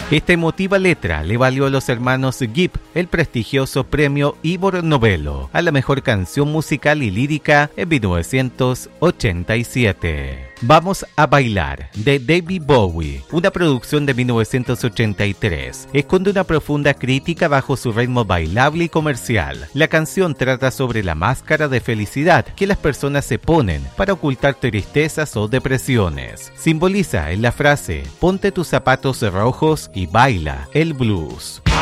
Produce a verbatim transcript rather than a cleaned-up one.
Esta emotiva letra le valió a los hermanos Gibb el prestigioso premio Ivor Novello a la mejor canción musical y lírica en mil novecientos ochenta y siete. Vamos a bailar, de David Bowie, una producción de mil novecientos ochenta y tres. Esconde una profunda crítica bajo su ritmo bailable y comercial. La canción trata sobre la máscara de felicidad que las personas se ponen para ocultar tristezas o depresiones. Simboliza en la frase, ponte tus zapatos rojos y baila el blues.